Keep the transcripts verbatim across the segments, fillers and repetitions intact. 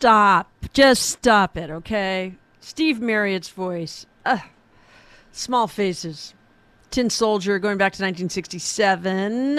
stop. Just stop it, okay? Steve Marriott's voice. Ugh. Small Faces. Tin Soldier, going back to nineteen sixty-seven.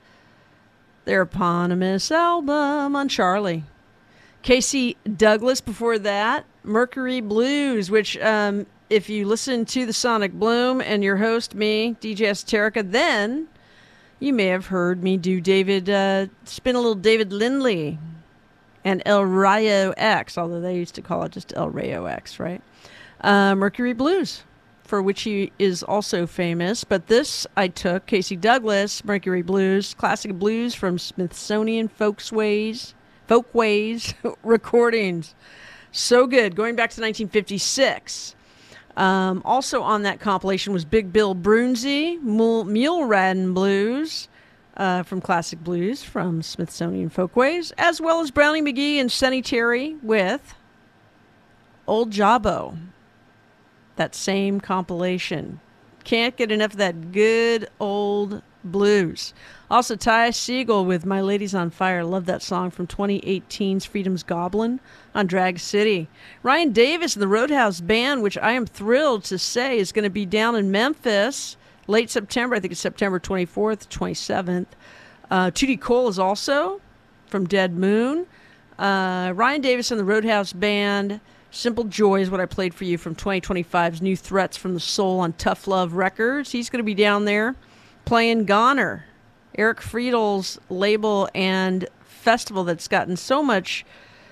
Their eponymous album on Charlie. Casey Douglas before that. Mercury Blues, which um, if you listen to the Sonic Bloom and your host, me, D J Esoterica, then you may have heard me do David, uh, spin a little David Lindley and El Rayo X, although they used to call it just El Rayo X, right? Uh, Mercury Blues, for which he is also famous. But this I took, Casey Douglas, Mercury Blues, classic blues from Smithsonian Folkways, Folkways recordings. So good. Going back to nineteen fifty-six. Um, also on that compilation was Big Bill Broonzy, Mule, Mule Riding Blues uh, from Classic Blues from Smithsonian Folkways, as well as Brownie McGee and Sonny Terry with Old Jabbo. That same compilation. Can't get enough of that good old blues. Also, Ty Segall with My Lady's on Fire. Love that song from twenty eighteen's Freedom's Goblin on Drag City. Ryan Davis and the Roadhouse Band, which I am thrilled to say is going to be down in Memphis late September. I think it's September twenty-fourth, twenty-seventh. Uh, Tootie Cole is also from Dead Moon. Uh, Ryan Davis and the Roadhouse Band. Simple Joy is what I played for you from twenty twenty-five's New Threats from the Soul on Tough Love Records. He's going to be down there playing Goner, Eric Friedel's label and festival that's gotten so much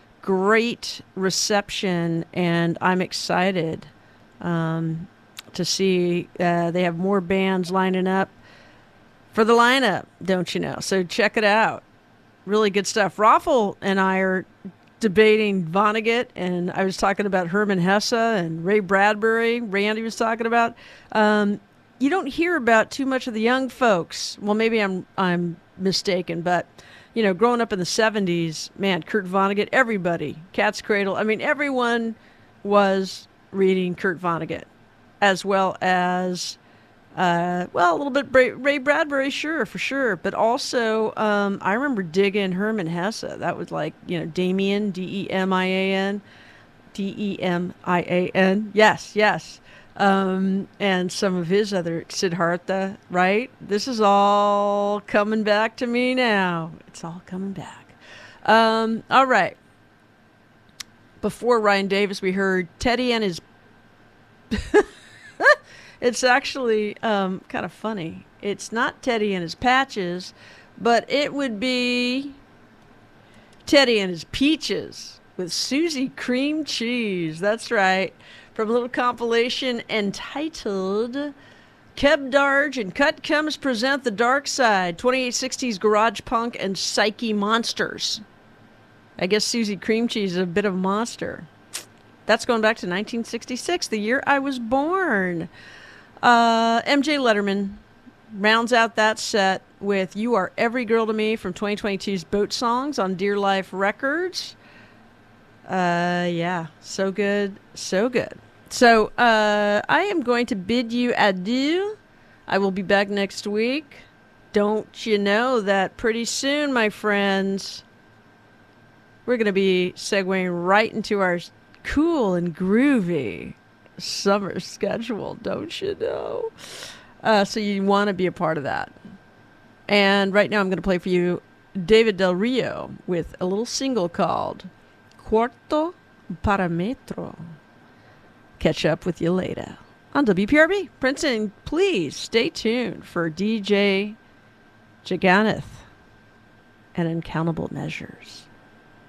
great reception, and I'm excited um, to see uh, they have more bands lining up for the lineup, don't you know? So check it out. Really good stuff. Raffle and I are debating Vonnegut, and I was talking about Herman Hesse and Ray Bradbury. Randy was talking about. Um, you don't hear about too much of the young folks. Well, maybe I'm I'm mistaken, but you know, growing up in the seventies, man, Kurt Vonnegut, everybody, Cat's Cradle. I mean, everyone was reading Kurt Vonnegut, as well as Uh, well, a little bit Ray, Ray Bradbury, sure, for sure. But also, um, I remember digging Herman Hesse. That was like, you know, Damien, D E M I A N. D E M I A N. Yes, yes. Um, and some of his other, Siddhartha, right? This is all coming back to me now. It's all coming back. Um, all right. Before Ryan Davis, we heard Teddy and his... It's actually um, kind of funny. It's not Teddy and his patches, but it would be Teddy and his peaches with Susie Cream Cheese. That's right. From a little compilation entitled Keb Darge and Cut Comes present The Dark Side, twenty-eight sixties Garage Punk and Psyche Monsters. I guess Susie Cream Cheese is a bit of a monster. That's going back to nineteen sixty-six, the year I was born. Uh, M J Letterman rounds out that set with You Are Every Girl to Me from twenty twenty-two's Boat Songs on Dear Life Records. Uh, yeah, so good, so good. So uh, I am going to bid you adieu. I will be back next week. Don't you know that pretty soon, my friends, we're going to be segueing right into our cool and groovy summer schedule, don't you know? Uh, so you want to be a part of that. And right now I'm going to play for you David Del Rio with a little single called Quarto Parametro. Catch up with you later on W P R B. Princeton, please stay tuned for D J Jagannath and Uncountable Measures.